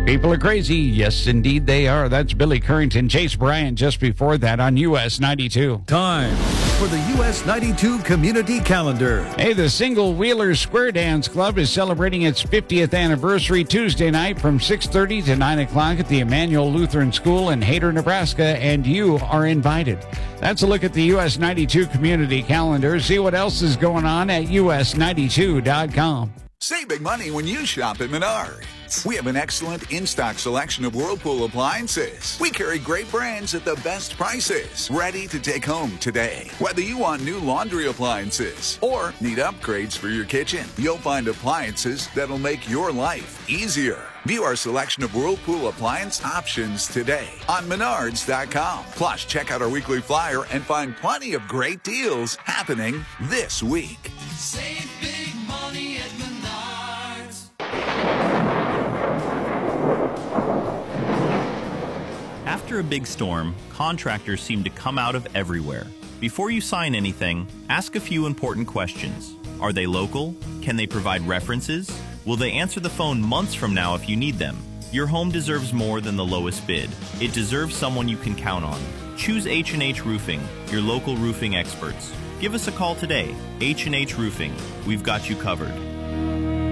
People are crazy. Yes, indeed they are. That's Billy Currington, Chase Bryant just before that on US 92. Time for the US 92 Community Calendar. Hey, the Single Wheelers Square Dance Club is celebrating its 50th anniversary Tuesday night from 6:30 to 9 o'clock at the Emmanuel Lutheran School in Hayter, Nebraska, and you are invited. That's a look at the US 92 Community Calendar. See what else is going on at us92.com. Save big money when you shop at Menards. We have an excellent in-stock selection of Whirlpool appliances. We carry great brands at the best prices, ready to take home today. Whether you want new laundry appliances or need upgrades for your kitchen, you'll find appliances that'll make your life easier. View our selection of Whirlpool appliance options today on Menards.com. Plus, check out our weekly flyer and find plenty of great deals happening this week. Save big money at Menards. After a big storm, contractors seem to come out of everywhere. Before you sign anything, ask a few important questions. Are they local? Can they provide references? Will they answer the phone months from now if you need them? Your home deserves more than the lowest bid. It deserves someone you can count on. Choose H&H Roofing, your local roofing experts. Give us a call today. H&H Roofing. We've got you covered.